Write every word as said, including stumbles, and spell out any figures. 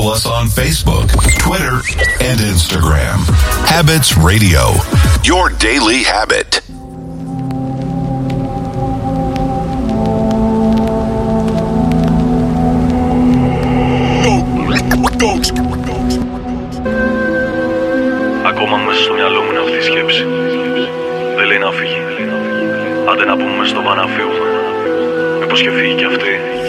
Follow us on Facebook, Twitter, and Instagram. Habits Radio, your daily habit. Ακόμα μέσα στο μυαλό μου είναι αυτή η σκέψη. Δεν λέει να φύγει. Άντε να πούμε στο βανά φύγουμε. Μήπως και φύγει κι αυτή.